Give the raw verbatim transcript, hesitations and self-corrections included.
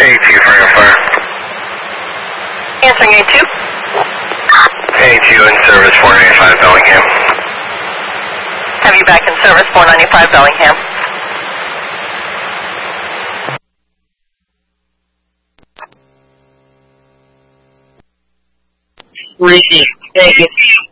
A two for your fire. Answering A two. A two in service four ninety-five Bellingham. Have you back in service four ninety-five Bellingham. Thank you.